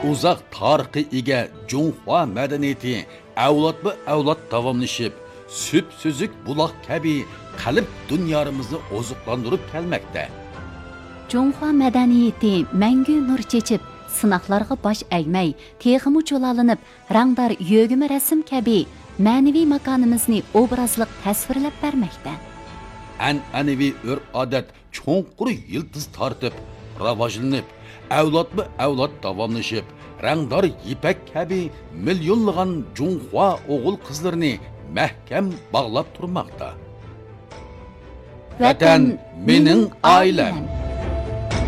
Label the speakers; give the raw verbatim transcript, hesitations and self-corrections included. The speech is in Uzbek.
Speaker 1: uzoq tarixi ega Junhua madaniyati avlodma avlod davomlashib, süp süzük buloq kabi qalb dunyomizni oziqlantirib kelmoqda.
Speaker 2: Junhua madaniyati mangu nur chechib, sinoqlarga bosh egmay, texmi cho'lalinib, rangdor yo'g'imi rasm kabi ma'naviy makonimizni obrazliq tasvirlab bermoqda.
Speaker 1: An'anaviy urf-odat cho'nqur yildiz tortib, rivojlanib, avlodma avlod davomlashib, rangdor ipak kabi millionlagan Junhua o'g'il qizlarini mahkam bog'lab turmoqda. Vatan mening oilam.